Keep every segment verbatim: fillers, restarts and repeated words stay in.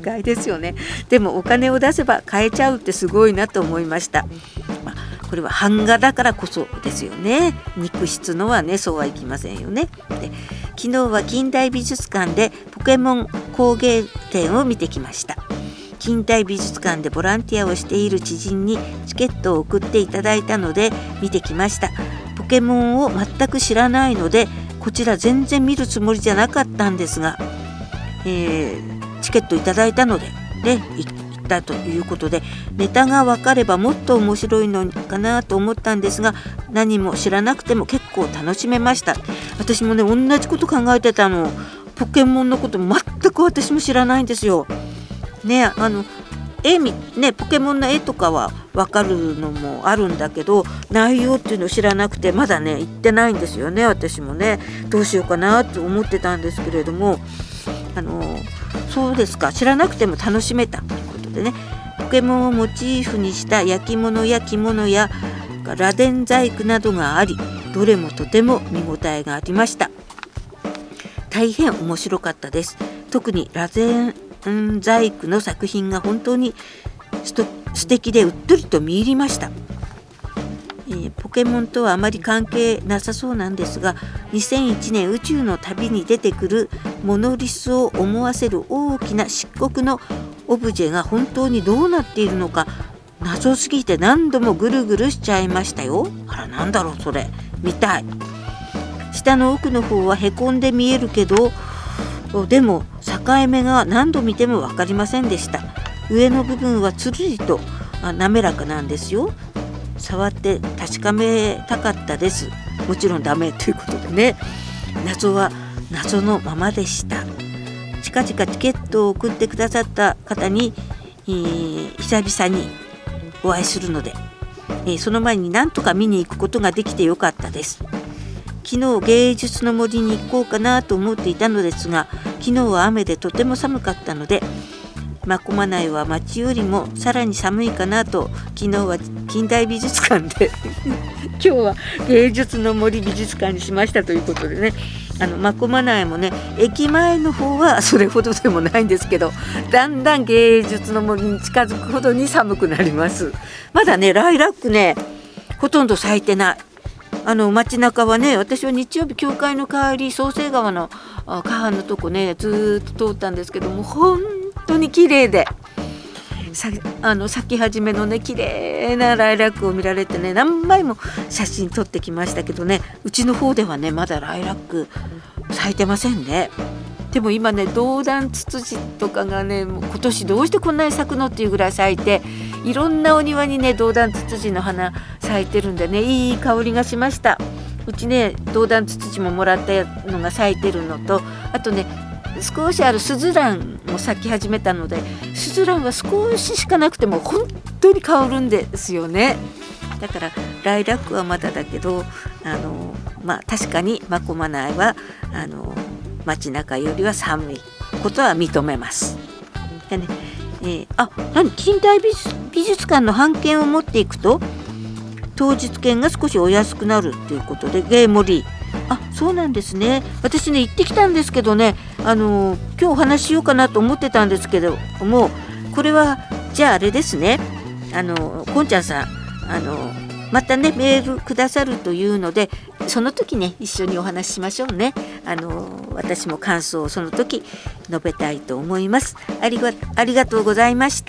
代ですよね。でもお金を出せば買えちゃうってすごいなと思いました。まあ、これは版画だからこそですよね。肉質のはねそうはいきませんよね。で昨日は近代美術館でポケモン工芸展を見てきました。近代美術館でボランティアをしている知人にチケットを送っていただいたので見てきました。ポケモンを全く知らないのでこちら全然見るつもりじゃなかったんですが、えー、チケットいただいたので、で行ったということでネタが分かればもっと面白いのかなと思ったんですが、何も知らなくても結構楽しめました。私もね同じこと考えてたの。ポケモンのこと全く私も知らないんですよ。ね、あの絵みねポケモンの絵とかは分かるのもあるんだけど内容っていうのを知らなくてまだね行ってないんですよね。私もねどうしようかなと思ってたんですけれども、あのそうですか、知らなくても楽しめたということでね、ポケモンをモチーフにした焼き物や着物や螺鈿細工などがあり、どれもとても見応えがありました。大変面白かったです。特に螺鈿細工の作品が本当に素敵でうっとりと見入りました。えー、ポケモンとはあまり関係なさそうなんですが、にせんいちねん宇宙の旅に出てくるモノリスを思わせる大きな漆黒のオブジェが本当にどうなっているのか謎すぎて何度もぐるぐるしちゃいましたよ。あら、なんだろうそれ、見たい。下の奥の方はへこんで見えるけど、でも境目が何度見ても分かりませんでした。上の部分はつるりと滑らかなんですよ。触って確かめたかったです。もちろんダメということでね、謎は謎のままでした。近々チケットを送ってくださった方に、えー、久々にお会いするので、えー、その前になんとか見に行くことができてよかったです。昨日芸術の森に行こうかなと思っていたのですが、昨日は雨でとても寒かったので、真駒内は町よりもさらに寒いかなと、昨日は近代美術館で今日は芸術の森美術館にしましたということでね、あの真駒内もね駅前の方はそれほどでもないんですけど、だんだん芸術の森に近づくほどに寒くなります。まだねライラックねほとんど咲いてない。あの街中はね、私は日曜日教会の帰り創成川の川のとこねずっと通ったんですけども、本当に綺麗でさあの咲き始めのね綺麗なライラックを見られてね、何枚も写真撮ってきましたけどね、うちの方ではねまだライラック咲いてませんね。でも今ねドウダンツツジとかがねもう今年どうしてこんなに咲くのっていうぐらい咲いて、いろんなお庭にねドウダンツツジの花咲いてるんでね、いい香りがしました。うちねドウダンツツジももらったのが咲いてるのと、あとね少しあるスズランも咲き始めたので、スズランは少ししかなくても本当に香るんですよね。だからライラックはまだだけど、あのまあ確かに真駒内はあの街中よりは寒いことは認めます。でね、えー、あ何近代美術、美術館の半券を持っていくと当日券が少しお安くなるということで、ゲーモリー、あそうなんですね。私ね行ってきたんですけどね、あのー、今日お話ししようかなと思ってたんですけども、これはじゃああれですね、あのー、こんちゃんさん、あのー、またねメールくださるというので、その時ね一緒にお話ししましょうね。あのー、私も感想をその時述べたいと思います。ありが、ありがとうございました。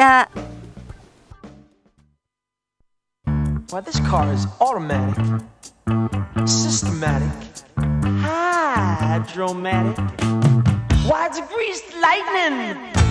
Why, this car is automatic, systematic, hydromatic. Why, it's greased lightning.